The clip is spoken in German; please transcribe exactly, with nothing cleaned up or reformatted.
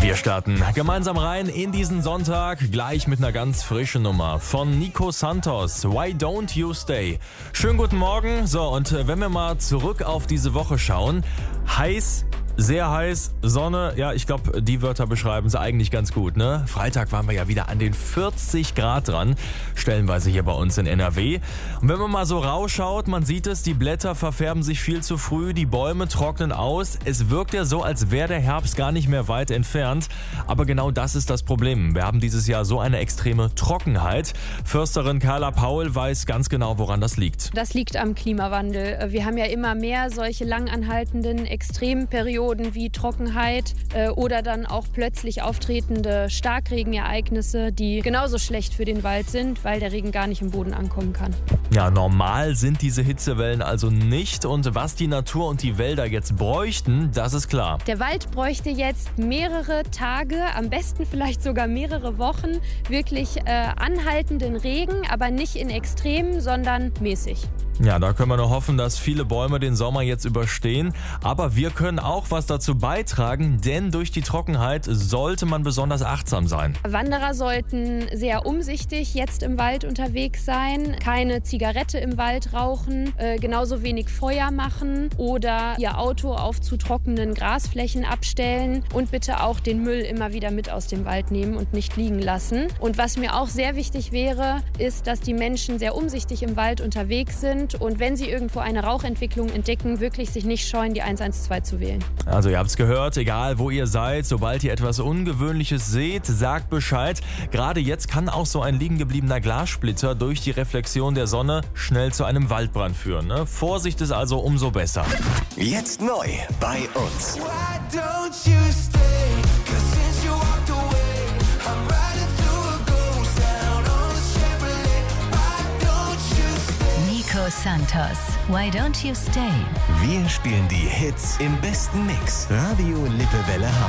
Wir starten gemeinsam rein in diesen Sonntag, gleich mit einer ganz frischen Nummer von Nico Santos, Why Don't You Stay? Schönen guten Morgen. So, und wenn wir mal zurück auf diese Woche schauen, heiß, sehr heiß, Sonne, ja, ich glaube, die Wörter beschreiben sie eigentlich ganz gut, ne? Freitag waren wir ja wieder an den vierzig Grad dran, stellenweise hier bei uns in N R W. Und wenn man mal so rausschaut, man sieht es, die Blätter verfärben sich viel zu früh, die Bäume trocknen aus. Es wirkt ja so, als wäre der Herbst gar nicht mehr weit entfernt. Aber genau das ist das Problem. Wir haben dieses Jahr so eine extreme Trockenheit. Försterin Carla Paul weiß ganz genau, woran das liegt. Das liegt am Klimawandel. Wir haben ja immer mehr solche langanhaltenden Extremperioden wie Trockenheit äh, oder dann auch plötzlich auftretende Starkregenereignisse, die genauso schlecht für den Wald sind, weil der Regen gar nicht im Boden ankommen kann. Ja, normal sind diese Hitzewellen also nicht. Und was die Natur und die Wälder jetzt bräuchten, das ist klar. Der Wald bräuchte jetzt mehrere Tage, am besten vielleicht sogar mehrere Wochen, wirklich äh, anhaltenden Regen, aber nicht in Extremen, sondern mäßig. Ja, da können wir nur hoffen, dass viele Bäume den Sommer jetzt überstehen. Aber wir können auch was dazu beitragen, denn durch die Trockenheit sollte man besonders achtsam sein. Wanderer sollten sehr umsichtig jetzt im Wald unterwegs sein, keine Zigarette im Wald rauchen, äh, genauso wenig Feuer machen oder ihr Auto auf zu trockenen Grasflächen abstellen und bitte auch den Müll immer wieder mit aus dem Wald nehmen und nicht liegen lassen. Und was mir auch sehr wichtig wäre, ist, dass die Menschen sehr umsichtig im Wald unterwegs sind und wenn sie irgendwo eine Rauchentwicklung entdecken, wirklich sich nicht scheuen, die eins eins zwei zu wählen. Also ihr habt es gehört, egal wo ihr seid, sobald ihr etwas Ungewöhnliches seht, sagt Bescheid. Gerade jetzt kann auch so ein liegen gebliebener Glassplitter durch die Reflexion der Sonne schnell zu einem Waldbrand führen. Ne? Vorsicht ist also umso besser. Jetzt neu bei uns. Nico Santos, Why Don't You Stay? Wir spielen die Hits im besten Mix. Radio Lippewelle Hamburg.